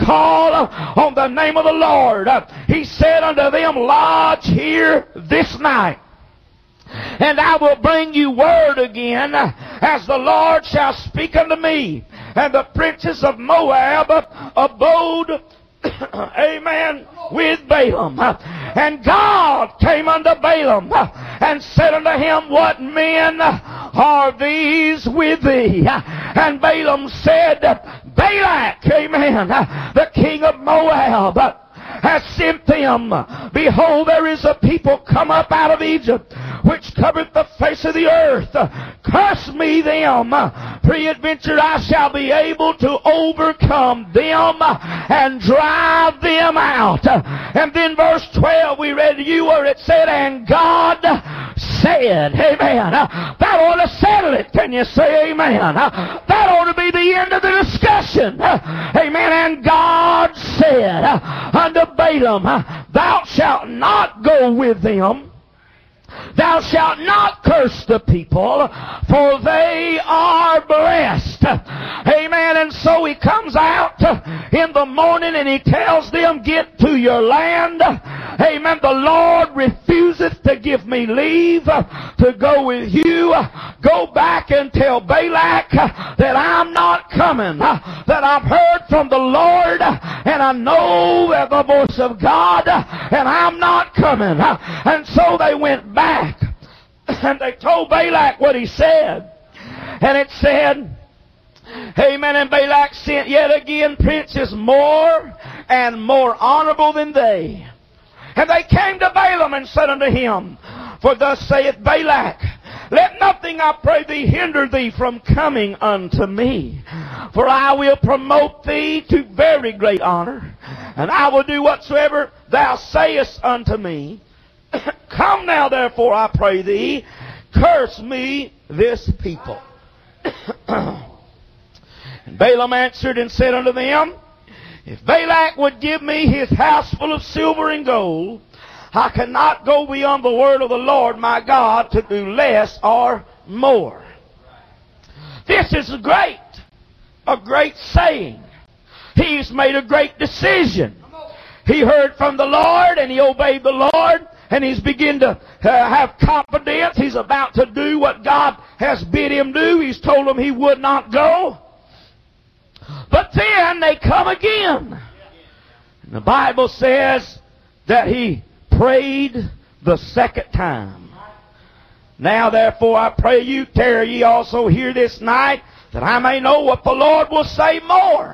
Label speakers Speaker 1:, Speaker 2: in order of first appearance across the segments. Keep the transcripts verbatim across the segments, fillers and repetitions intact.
Speaker 1: call on the name of the Lord. He said unto them, lodge here this night, and I will bring you word again, as the Lord shall speak unto me. And the princes of Moab abode, amen, with Balaam. And God came unto Balaam and said unto him, what men are these with thee? And Balaam said, Balak, amen, the king of Moab, has sent them. Behold, there is a people come up out of Egypt, which covered the face of the earth. Curse me them. Peradventure I shall be able to overcome them and drive them out. And then verse twelve we read to you where it said, and God said, amen. That ought to settle it. Can you say amen? That ought to be the end of the discussion. Amen. And God said unto Balaam, thou shalt not go with them. Thou shalt not curse the people, for they are blessed. Amen. And so he comes out in the morning and he tells them, get to your land. Amen. The Lord refuseth to give me leave to go with you. Go back and tell Balak that I'm not coming, that I've heard from the Lord and I know the voice of God and I'm not coming. And so they went back and they told Balak what he said. And it said, amen, and Balak sent yet again princes more and more honorable than they. And they came to Balaam and said unto him, for thus saith Balak, let nothing, I pray thee, hinder thee from coming unto me. For I will promote thee to very great honor, and I will do whatsoever thou sayest unto me. Come now, therefore, I pray thee, curse me this people. And Balaam answered and said unto them, if Balak would give me his house full of silver and gold, I cannot go beyond the word of the Lord my God to do less or more. This is great, a great saying. He's made a great decision. He heard from the Lord and he obeyed the Lord, and he's begun to uh, have confidence. He's about to do what God has bid him do. He's told him he would not go. But then they come again. And the Bible says that he prayed the second time. Now therefore I pray you, tarry ye also here this night, that I may know what the Lord will say more.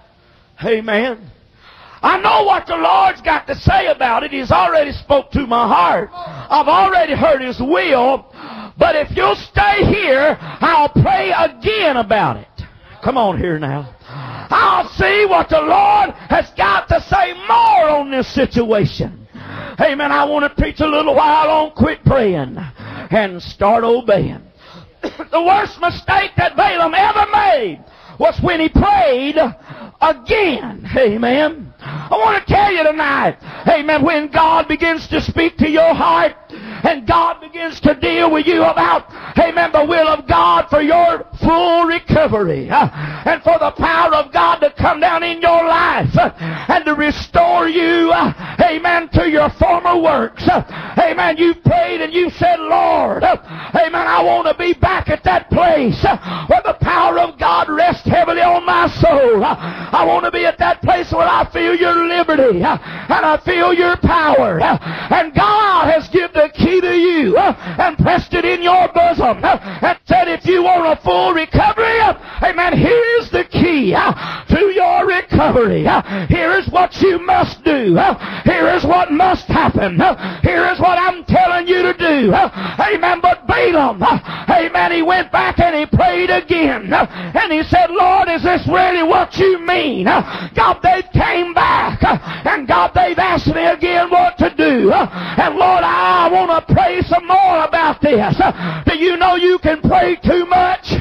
Speaker 1: Amen. I know what the Lord's got to say about it. He's already spoke to my heart. I've already heard His will. But if you'll stay here, I'll pray again about it. Come on here now. I'll see what the Lord has got to say more on this situation. Amen. I want to preach a little while on quit praying and start obeying. The worst mistake that Balaam ever made was when he prayed again. Amen. I want to tell you tonight, amen, when God begins to speak to your heart and God begins to deal with you about, amen, the will of God for your full recovery uh, and for the power of God to come down in your life uh, and to restore you, uh, amen, to your former works. Uh, amen. You prayed and you said, Lord, uh, amen, I want to be back at that place uh, where the power of God rests heavily on my soul. Uh, I want to be at that place where I feel your liberty uh, and I feel your power. Uh, and God has given the key to you uh, and pressed it in your bosom uh, and said, if you want a full recovery, uh, amen, here's the key uh, to your recovery. Uh, here is what you must do. Uh, here is what must happen. Uh, here is what I'm telling you to do. Uh, amen. But Balaam, uh, amen, he went back and he prayed again. Uh, and he said, Lord, is this really what you mean? Uh, God, they came back. Uh, and God, they've asked me again what to do. Uh, and Lord, I want to pray some more about this. Uh, do you know you can pray too much?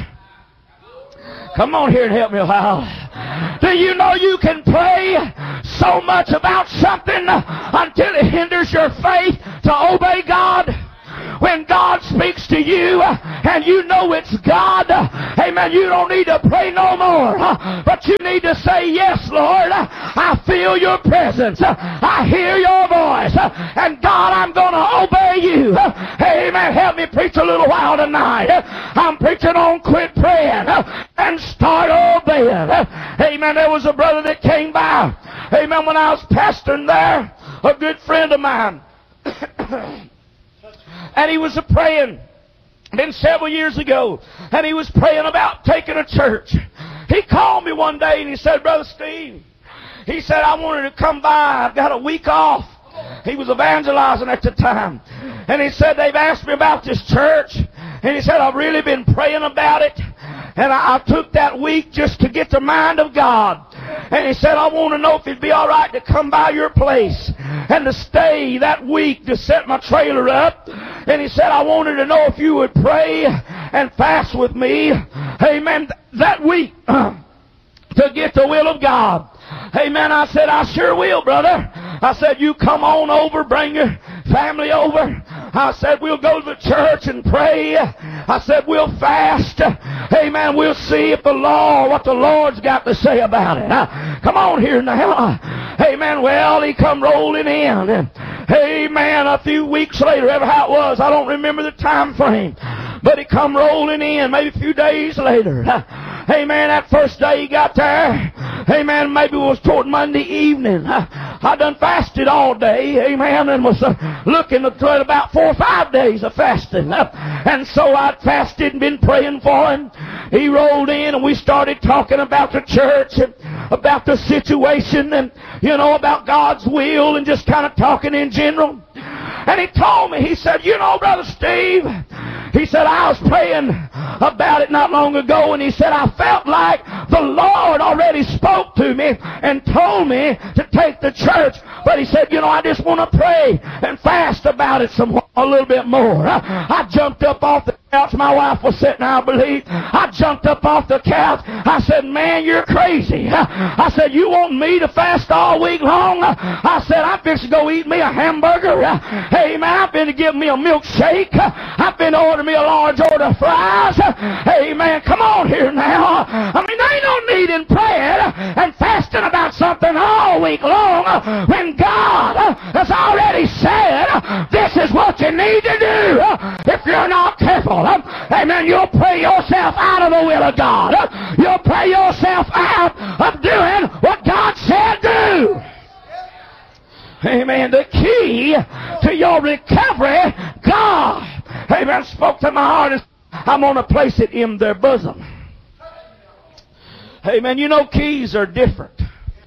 Speaker 1: Come on here and help me a while. Do you know you can pray so much about something until it hinders your faith to obey God? When God speaks to to you and you know it's God, amen, you don't need to pray no more. But you need to say, yes, Lord, I feel your presence. I hear your voice. And God, I'm going to obey you. Amen. Help me preach a little while tonight. I'm preaching on quit praying and start obeying. Amen. There was a brother that came by. Amen. When I was pastoring there, a good friend of mine. And he was a praying. Been several years ago. And he was praying about taking a church. He called me one day and he said, Brother Steve, he said, I wanted to come by. I've got a week off. He was evangelizing at the time. And he said, they've asked me about this church. And he said, I've really been praying about it. And I, I took that week just to get the mind of God. And he said, I want to know if it'd be all right to come by your place and to stay that week to set my trailer up. And he said, I wanted to know if you would pray and fast with me, amen, that week to get the will of God. Amen. I said, I sure will, brother. I said, you come on over, bring your family over. I said, we'll go to the church and pray. I said, we'll fast. Amen. We'll see if the Lord, what the Lord's got to say about it. Now, come on here now. Amen. Well, he come rolling in. And, amen. A few weeks later, ever how it was, I don't remember the time frame. But he come rolling in maybe a few days later. Amen. That first day he got there, amen, maybe it was toward Monday evening. I, I done fasted all day, amen, and was uh, looking at about four or five days of fasting. Uh, and so I fasted and been praying for him. He rolled in and we started talking about the church and about the situation and, you know, about God's will and just kind of talking in general. And he told me, he said, you know, Brother Steve, he said, I was praying about it not long ago, and he said, I felt like the Lord already spoke to me and told me to take the church. But he said, you know, I just want to pray and fast about it some a little bit more. I, I jumped up off the couch. My wife was sitting there, I believe. I jumped up off the couch. I said, man, you're crazy. I said, you want me to fast all week long? I said, I'm fixing to go eat me a hamburger. Hey, man, I've been to give me a milkshake. I've been to order me a large order of fries. Hey, man, come on here now. I mean, there ain't no need in praying and fasting about something all week long when God has already said, this is what you need to do. If you're not careful, amen, you'll pray yourself out of the will of God. You'll pray yourself out of doing what God said do. Amen. The key to your recovery, God, amen, spoke to my heart. Is I'm going to place it in their bosom. Amen. You know, keys are different.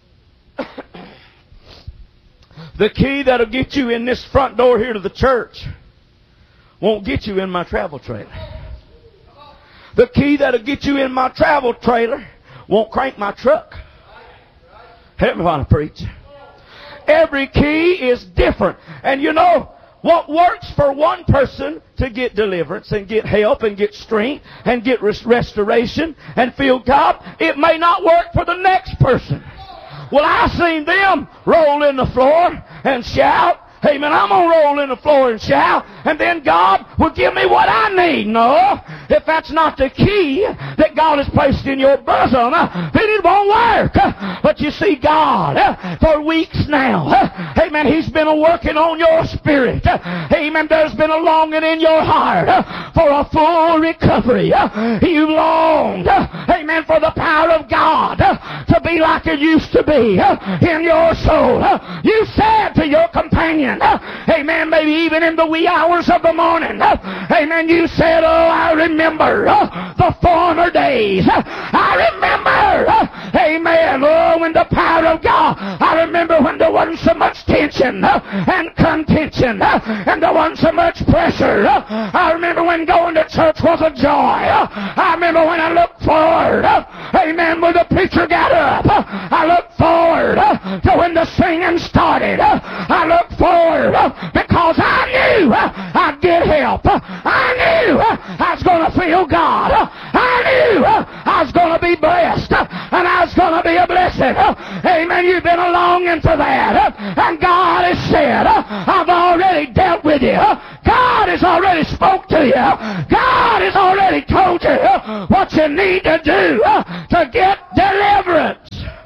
Speaker 1: The key that'll get you in this front door here to the church won't get you in my travel trailer. The key that'll get you in my travel trailer won't crank my truck. Help me while I preach. Every key is different. And you know, what works for one person to get deliverance and get help and get strength and get res- restoration and feel God, it may not work for the next person. Well, I seen them roll in the floor and shout. Amen. I'm going to roll in the floor and shout, and then God will give me what I need. No, if that's not the key that God has placed in your bosom, then it won't work. But you see, God, for weeks now, amen, He's been working on your spirit. Amen. There's been a longing in your heart for a full recovery. You longed, amen, for the power of God to be like it used to be in your soul. You said to your companion, amen, maybe even in the wee hours of the morning, amen, you said, oh, I remember the former days. I remember, amen, oh, when the power of God, I remember when there wasn't so much tension and contention and there wasn't so much pressure. I remember when going to church was a joy. I remember when I looked forward, amen, when the preacher got up. I looked forward to when the singing started. I looked forward because I knew I'd get help. I knew I was going to feel God. I knew I was going to be blessed, and I was going to be a blessing. Amen. You've been longing for that, and God has said, I've already dealt with you. God has already spoke to you. God has already told you what you need to do to get deliverance.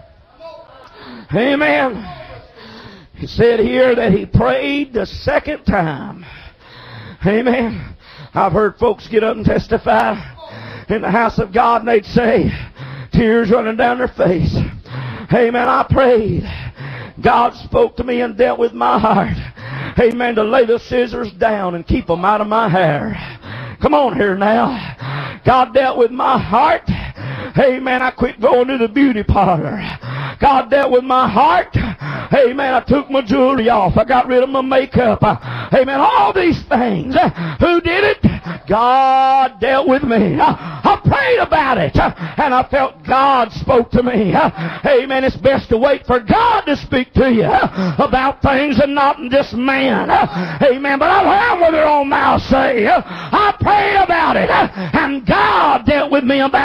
Speaker 1: Amen. He said here that he prayed the second time. Amen. I've heard folks get up and testify in the house of God, and they'd say, tears running down their face. Amen. I prayed. God spoke to me and dealt with my heart. Amen. To lay the scissors down and keep them out of my hair. Come on here now. God dealt with my heart. Amen. I quit going to the beauty parlor. God dealt with my heart. Amen. I took my jewelry off. I got rid of my makeup. Amen. All these things. Who did it? God dealt with me. I prayed about it, and I felt God spoke to me. Amen. It's best to wait for God to speak to you about things and not just man. Amen. But I'll have what their own mouth say. I prayed about it, and God dealt with me about